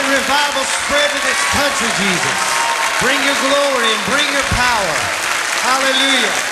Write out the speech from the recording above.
revival spread to this country, Jesus. Bring your glory and bring your power. Hallelujah.